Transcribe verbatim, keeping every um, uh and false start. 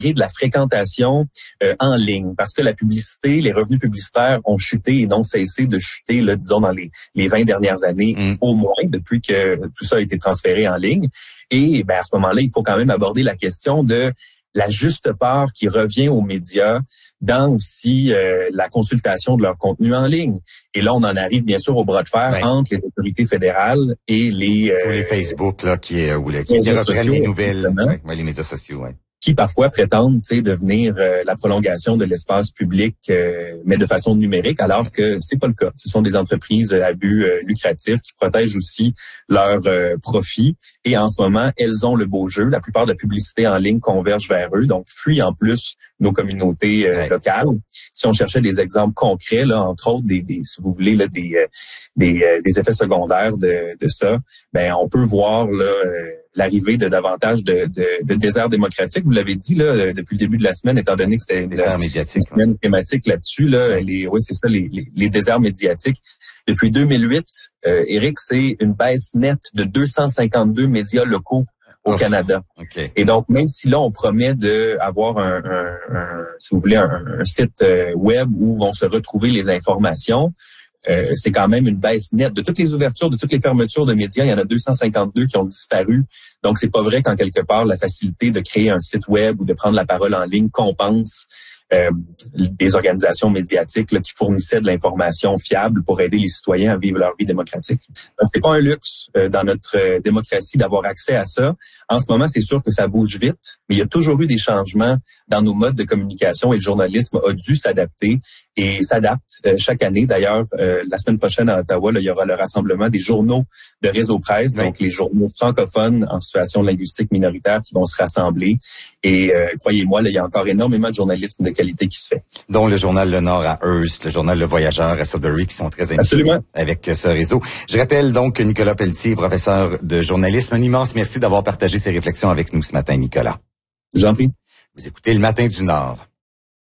de la fréquentation euh, en ligne, parce que la publicité, les revenus publicitaires ont chuté et n'ont cessé de chuter, là, disons, dans les, les vingt dernières années, mmh. au moins, depuis que tout ça a été transféré en ligne. Et ben, à ce moment-là, il faut quand même aborder la question de la juste part qui revient aux médias dans aussi euh, la consultation de leur contenu en ligne. Et là, on en arrive bien sûr au bras de fer ouais. entre les autorités fédérales et les... Euh, Tous les Facebook, là, qui, euh, ou les, qui, qui reprennent les nouvelles, ouais, ouais, les médias sociaux, ouais. qui parfois prétendent, tu sais, devenir euh, la prolongation de l'espace public, euh, mais de façon numérique, alors que c'est pas le cas. Ce sont des entreprises à but euh, lucratif qui protègent aussi leurs euh, profits. Et en ce moment, elles ont le beau jeu. La plupart de la publicité en ligne converge vers eux, donc fuit en plus nos communautés euh, ouais. locales. Si on cherchait des exemples concrets, là, entre autres, des, des si vous voulez, là, des euh, des, euh, des effets secondaires de, de ça, ben on peut voir là. Euh, l'arrivée de davantage de, de, de déserts démocratiques. Vous l'avez dit là depuis le début de la semaine, étant donné que c'était une, une semaine thématique là-dessus. Là, oui, les, oui c'est ça, les, les, les déserts médiatiques. Depuis deux mille huit, euh, Éric, c'est une baisse nette de deux cent cinquante-deux médias locaux au oh, Canada. Okay. Et donc, même si là, on promet de avoir un, un, un si vous voulez, un, un site web où vont se retrouver les informations, Euh, c'est quand même une baisse nette. De toutes les ouvertures, de toutes les fermetures de médias, il y en a deux cent cinquante-deux qui ont disparu. Donc, c'est pas vrai qu'en quelque part, la facilité de créer un site web ou de prendre la parole en ligne compense euh, des organisations médiatiques là, qui fournissaient de l'information fiable pour aider les citoyens à vivre leur vie démocratique. Donc, c'est pas un luxe euh, dans notre euh, démocratie d'avoir accès à ça. En ce moment, c'est sûr que ça bouge vite, mais il y a toujours eu des changements dans nos modes de communication et le journalisme a dû s'adapter et s'adapte euh, chaque année. D'ailleurs, euh, la semaine prochaine à Ottawa, là, il y aura le rassemblement des journaux de Réseau Presse, oui. donc les journaux francophones en situation linguistique minoritaire qui vont se rassembler. Et euh, croyez-moi, là, il y a encore énormément de journalisme de qualité qui se fait. Dont le journal Le Nord à Hearst, le journal Le Voyageur à Sudbury, qui sont très impliqués Absolument. avec ce réseau. Je rappelle donc que Nicolas Pelletier, professeur de journalisme, un immense merci d'avoir partagé ses réflexions avec nous ce matin, Nicolas. J'en prie. Vous écoutez Le Matin du Nord.